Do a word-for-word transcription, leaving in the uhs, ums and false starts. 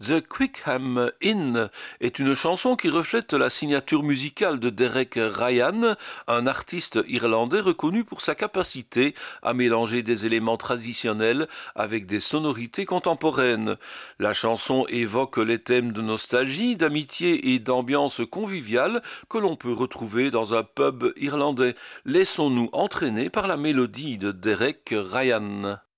The Quickham Inn est une chanson qui reflète la signature musicale de Derek Ryan, un artiste irlandais reconnu pour sa capacité à mélanger des éléments traditionnels avec des sonorités contemporaines. La chanson évoque les thèmes de nostalgie, d'amitié et d'ambiance conviviale que l'on peut retrouver dans un pub irlandais. Laissons-nous entraîner par la mélodie de Derek Ryan.